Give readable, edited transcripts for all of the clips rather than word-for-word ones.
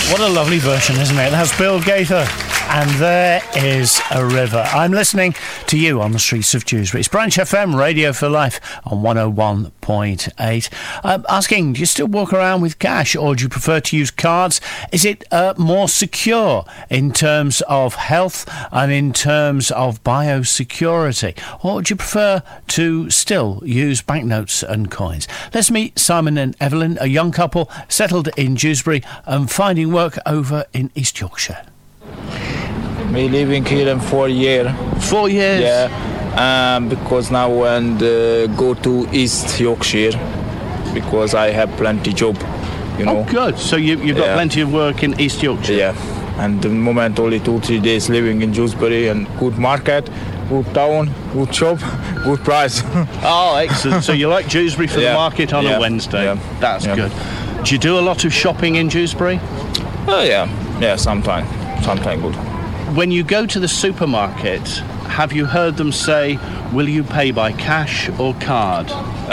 What a lovely version, isn't it? That's Bill Gaither. And there is a river. I'm listening to you on the streets of Dewsbury. It's Branch FM, Radio for Life on 101.8. Asking, do you still walk around with cash or do you prefer to use cards? Is it more secure in terms of health and in terms of biosecurity? Or do you prefer to still use banknotes and coins? Let's meet Simon and Evelyn, a young couple settled in Dewsbury and finding work over in East Yorkshire. Me living here in 4 years. 4 years? Yeah, because now and go to East Yorkshire because I have plenty job, you know. Oh, good. So you've got plenty of work in East Yorkshire? Yeah, and the moment only 2-3 days living in Dewsbury and good market, good town, good shop, good price. Oh, excellent. So you like Dewsbury for the market on a Wednesday? Yeah. That's good. Do you do a lot of shopping in Dewsbury? Yeah, sometimes good. When you go to the supermarket, have you heard them say, will you pay by cash or card?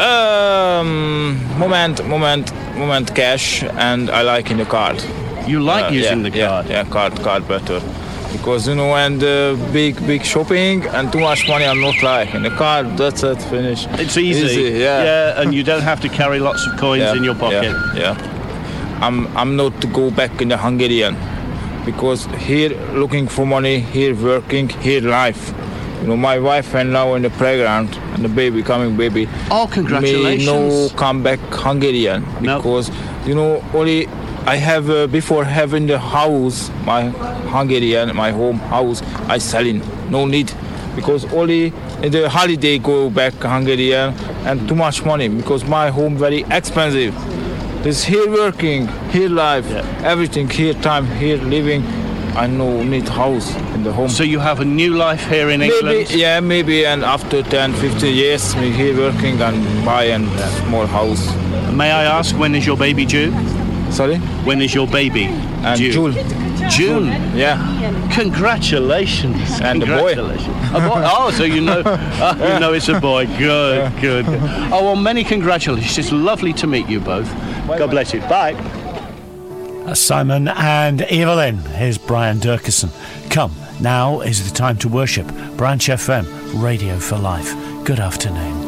Moment cash, and I like in the card. You like using the card? Yeah, card better. Because, you know, and big shopping and too much money I'm not like. In the card, that's it, finish. It's easy. Yeah, and you don't have to carry lots of coins in your pocket. Yeah. I'm not to go back in the Hungarian. Because here looking for money, here working, here life. You know, my wife and now in the pregnant and the coming baby. Oh, congratulations! Me no come back Hungarian because you know only I have before having the house, my Hungarian, my home house, I selling. No need because only in the holiday go back Hungarian and too much money because my home very expensive. This here working, here life, everything here time, here living. I no need house in the home. So you have a new life here in England? Maybe, and after 10, 15 years, me here working and buy a small house. May I ask, when is your baby due? Sorry? When is your baby due? June? Yeah. Congratulations. And congratulations. A boy. Oh, so you know it's a boy. Good. Oh, well, many congratulations. It's lovely to meet you both. God bless you. Bye. Simon and Evelyn. Here's Brian Durkison. Come, now is the time to worship. Branch FM, Radio for Life. Good afternoon.